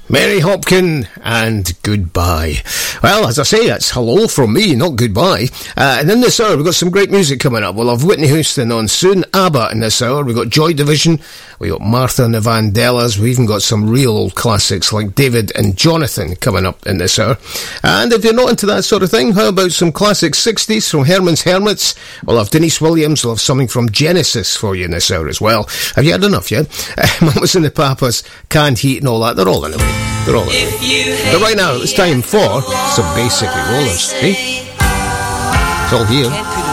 Mary Hopkin and Goodbye. Well, as I say, it's hello from me, not goodbye. And in this hour, we've got some great music coming up. We'll have Whitney Houston on soon, ABBA in this hour. We've got Joy Division, we've got Martha and the Vandellas. We've even got some real old classics like David and Jonathan coming up in this hour. And if you're not into that sort of thing, how about some classic 60s from Herman's Hermits? We'll have Denise Williams, we'll have something from Genesis for you in this hour as well. Have you had enough yet? Mamas and the Papas, Canned Heat and all that, they're all in the way. They're all in the way. But right now, it's time for some Basically Rollers. Hey? It's all here.